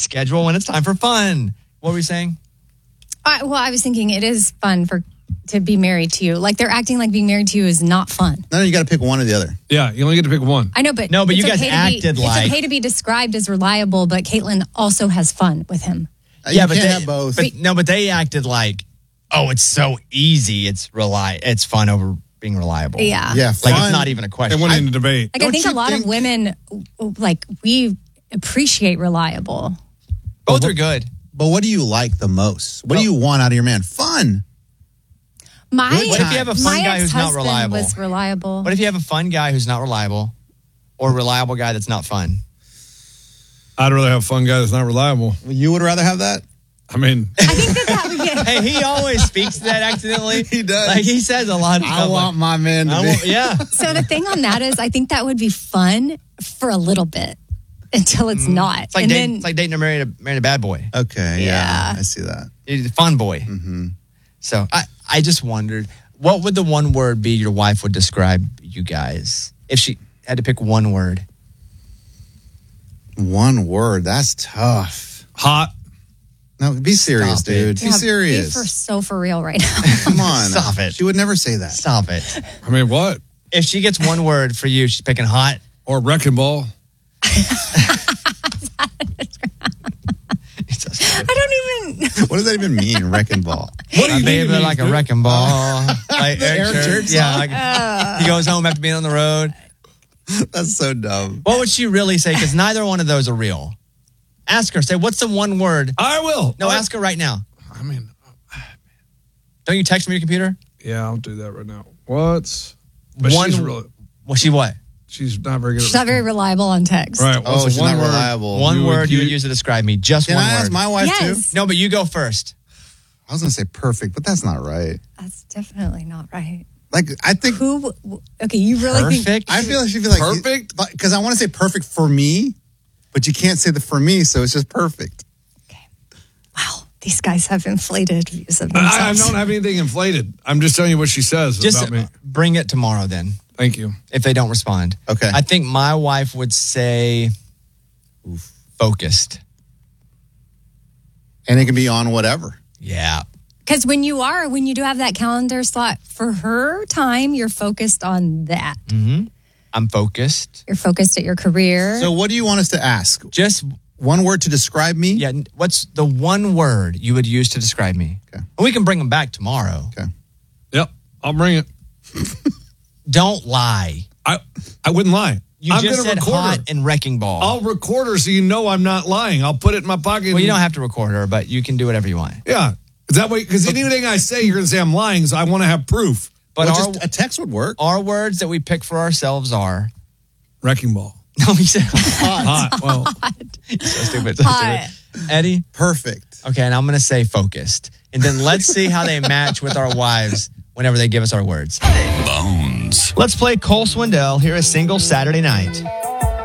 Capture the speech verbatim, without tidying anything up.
schedule when it's time for fun. What were we saying? Uh, well, I was thinking it is fun for to be married to you. Like, they're acting like being married to you is not fun. No, no, you got to pick one or the other. Yeah, you only get to pick one. I know, but No, but it's you guys okay to acted be, like- It's okay to be described as reliable, but Caitlin also has fun with him. Uh, yeah, you but can't they, have both. But, no, but they acted like, oh, it's so easy. It's reli- It's fun over being reliable. Yeah. yeah, Like, fun. it's not even a They question. went I- into debate. Like, I Don't think a you lot think- of women, like, we appreciate reliable. both are good. But what do you like the most? What do you want out of your man? Fun. My, What if you have a fun my guy who's not ex-husband reliable? was reliable. What if you have a fun guy who's not reliable or a reliable guy that's not fun? I'd rather have a fun guy that's not reliable. You would rather have that? I mean, I think that that would get... Hey, he always speaks to that accidentally. He does. Like, he says a lot of I stuff. want like, my man to I be. want- yeah. So the thing on that is, I think that would be fun for a little bit until it's not. It's like, and dating, then, it's like dating or marrying a, marrying a bad boy. Okay, yeah. Yeah. I see that. He's a fun boy. Mm-hmm. So I, I just wondered, what would the one word be your wife would describe you guys if she had to pick one word? One word. That's tough. hot. No, be serious, Stop it. dude. Be yeah, serious. Be for, so for real right now. Come on. Stop it. She would never say that. Stop it. I mean, what? If she gets one word for you, she's picking hot. Or wrecking ball. It's so stupid. I don't even... What does that even mean, wrecking ball? What do My you baby think it like a means, dude? wrecking ball. Like Eric Eric Church. Church Yeah. song? Like, he goes home after being on the road. That's so dumb. What would she really say? Because neither one of those are real. Ask her. Say, what's the one word? I will. No, I, ask her right now. I mean, Don't you text me your computer? yeah, I'll do that right now. What's but One- she's really Well, she what? she's not very good. She's at not very reliable on text. Right. Oh, what's the she's one not word? reliable. One You would word you would use- use to describe me. Just Can one I word. ask my wife Yes. too? No, but you go first. I was going to say perfect, but that's not right. That's definitely not right. Like, I think, Who... w- w- Okay, you really think... Perfect. I feel like she'd be like, Perfect? Because I want to say perfect for me, but you can't say the for me, so it's just perfect. Wow, these guys have inflated views of I, I themselves. don't have anything inflated. I'm just telling you what she says Just about me. bring it tomorrow then, Thank you. if they don't respond. Okay. I think my wife would say focused. And it can be on whatever. Yeah. Because when you are, when you do have that calendar slot for her time, you're focused on that. Mm-hmm. I'm focused. You're focused at your career. So what do you want us to ask? Just, One word to describe me? yeah, what's the one word you would use to describe me? Okay. And we can bring them back tomorrow. Okay. Yep. I'll bring it. Don't lie. I I wouldn't lie. You I'm just gonna said record hot her. and wrecking ball. I'll record her so you know I'm not lying. I'll put it in my pocket. well, you don't have to record her, but you can do whatever you want. Yeah. Is that way? Because anything I say, you're going to say I'm lying, so I want to have proof. But Well, our, just a text would work. our words that we pick for ourselves are... Wrecking ball. No, he said Hot. Well, so stupid. So Hot. stupid. Eddie? Perfect. Okay, and I'm going to say focused. And then let's see how they match with our wives whenever they give us our words. Bones. Let's play Cole Swindell. Here is Single Saturday Night.